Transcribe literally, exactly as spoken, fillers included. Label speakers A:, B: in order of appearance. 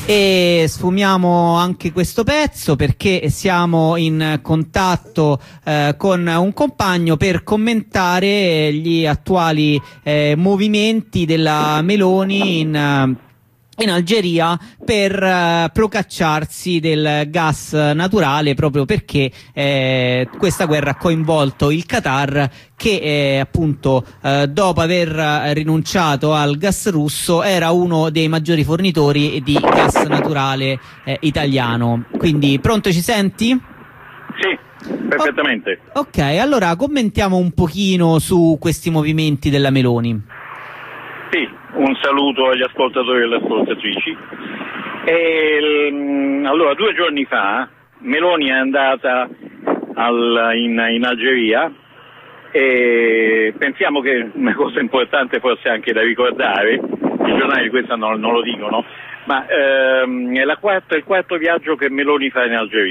A: E sfumiamo anche questo pezzo perché siamo in contatto eh, con un compagno per commentare gli attuali eh, movimenti della Meloni in in Algeria per uh, procacciarsi del gas naturale, proprio perché eh, questa guerra ha coinvolto il Qatar che eh, appunto eh, dopo aver rinunciato al gas russo era uno dei maggiori fornitori di gas naturale eh, italiano. Quindi pronto, ci senti?
B: Sì, perfettamente.
A: O- ok, allora commentiamo un pochino su questi movimenti della Meloni.
B: Sì, un saluto agli ascoltatori e alle ascoltatrici. E, allora, due giorni fa Meloni è andata al, in, in Algeria e pensiamo che una cosa importante forse anche da ricordare, i giornali questo non, non lo dicono, ma ehm, è la quarta, il quarto viaggio che Meloni fa in Algeria.